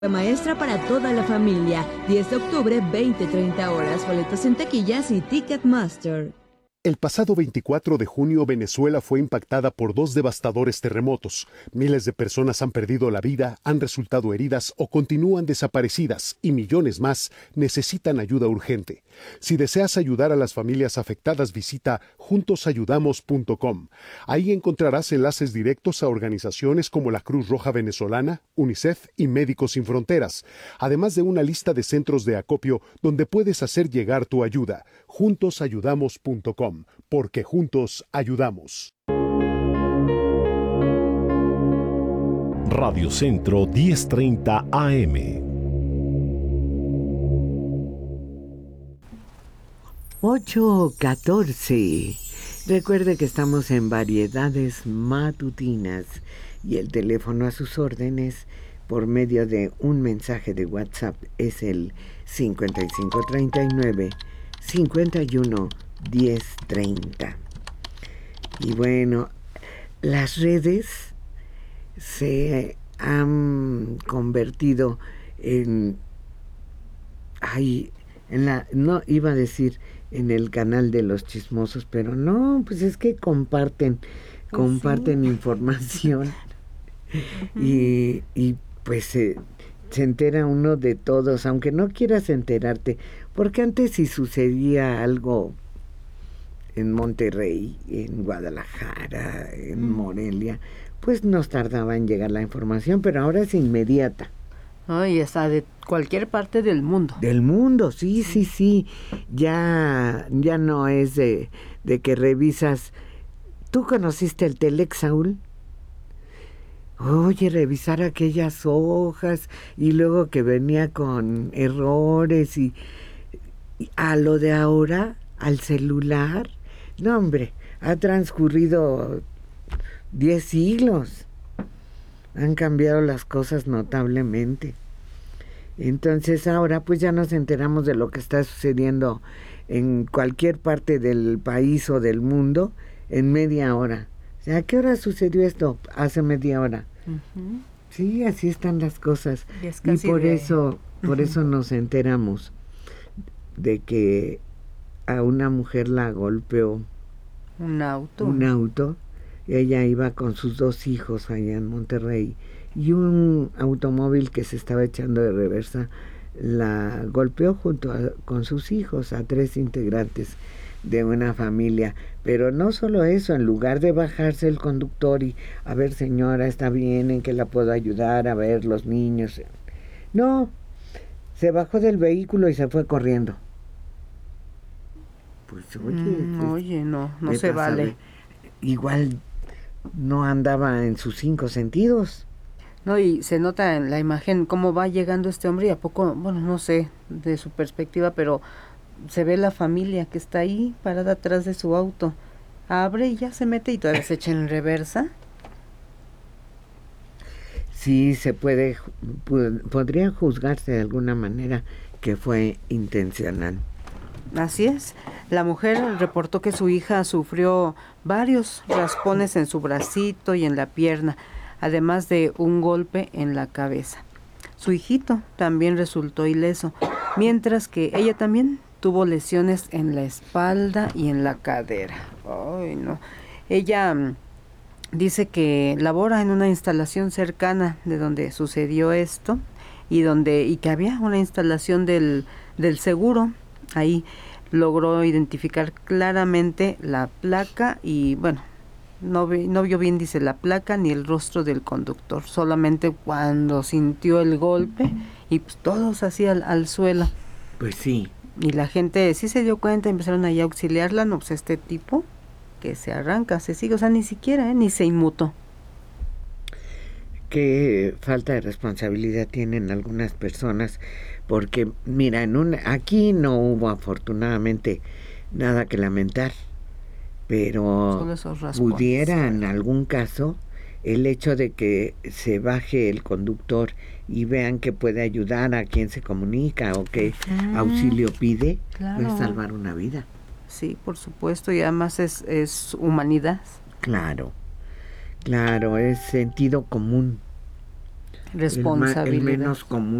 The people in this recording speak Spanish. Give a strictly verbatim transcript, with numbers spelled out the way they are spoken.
Maestra para toda la familia, diez de octubre, veinte treinta horas, boletos en taquillas y Ticketmaster. El pasado veinticuatro de junio, Venezuela fue impactada por dos devastadores terremotos. Miles de personas han perdido la vida, han resultado heridas o continúan desaparecidas y millones más necesitan ayuda urgente. Si deseas ayudar a las familias afectadas, visita juntos ayudamos punto com. Ahí encontrarás enlaces directos a organizaciones como la Cruz Roja Venezolana, UNICEF y Médicos Sin Fronteras, además de una lista de centros de acopio donde puedes hacer llegar tu ayuda. juntos ayudamos punto com, porque juntos ayudamos. Radio Centro diez treinta A M. ocho catorce. Recuerde que estamos en Variedades Matutinas y el teléfono a sus órdenes por medio de un mensaje de WhatsApp es el cincuenta y cinco treinta y nueve cincuenta y uno diez treinta. Y bueno, las redes se han convertido en ay, en la no iba a decir en el canal de los chismosos, pero no, pues es que comparten comparten sí. información y, y pues se, se entera uno de todos, aunque no quieras enterarte, porque antes si sucedía algo en Monterrey, en Guadalajara, en Morelia, pues nos tardaba en llegar la información, pero ahora es inmediata. Ay, oh, está de cualquier parte del mundo. Del mundo, sí, sí, sí. Ya, ya no es de, de que revisas. ¿Tú conociste el Telex, Saúl? Oye, revisar aquellas hojas y luego que venía con errores y, y a lo de ahora, al celular. No, hombre, ha transcurrido diez siglos. Han cambiado las cosas notablemente. Entonces ahora pues ya nos enteramos de lo que está sucediendo en cualquier parte del país o del mundo en media hora. O sea, ¿a qué hora sucedió esto? Hace media hora. Uh-huh. Sí, así están las cosas. Y, es y por de... eso, por uh-huh. eso nos enteramos de que a una mujer la golpeó un auto. Un auto. Ella iba con sus dos hijos allá en Monterrey y un automóvil que se estaba echando de reversa la golpeó junto a, con sus hijos, a tres integrantes de una familia. Pero no solo eso, en lugar de bajarse el conductor y a ver, señora, está bien, ¿en qué la puedo ayudar? A ver, los niños. No, se bajó del vehículo y se fue corriendo. Pues oye, mm, pues, oye, no, no se vale. Igual no andaba en sus cinco sentidos. No, y se nota en la imagen cómo va llegando este hombre y a poco, bueno, no sé de su perspectiva, pero se ve la familia que está ahí parada atrás de su auto. Abre y ya se mete y todavía se echa en reversa. Sí, se puede, podría juzgarse de alguna manera que fue intencional. Así es. La mujer reportó que su hija sufrió varios raspones en su bracito y en la pierna, además de un golpe en la cabeza. Su hijito también resultó ileso, mientras que ella también tuvo lesiones en la espalda y en la cadera. Ay, no. Ella um, dice que labora en una instalación cercana de donde sucedió esto y donde y que había una instalación del, del seguro. Ahí logró identificar claramente la placa y, bueno, no, vi, no vio bien, dice, la placa ni el rostro del conductor, solamente cuando sintió el golpe y pues todos así al, al suelo. Pues sí. Y la gente sí se dio cuenta, empezaron ahí a auxiliarla, no, pues este tipo que se arranca, se sigue, o sea, ni siquiera, ¿eh? Ni se inmutó. Qué falta de responsabilidad tienen algunas personas, porque mira, en un, aquí no hubo afortunadamente nada que lamentar, pero pudiera en algún caso el hecho de que se baje el conductor y vean que puede ayudar a quien se comunica o que mm, auxilio pide, claro. Puede salvar una vida. Sí, por supuesto, y además es, es humanidad. Claro. Claro, es sentido común. responsabilidad. El, ma- el menos común.